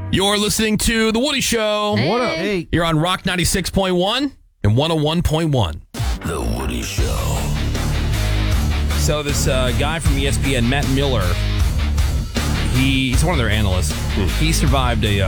You're listening to The Woody Show. Hey. What up? Hey. You're on Rock 96.1 and 101.1. The Woody Show. So this guy from ESPN, Matt Miller, he's one of their analysts. He survived a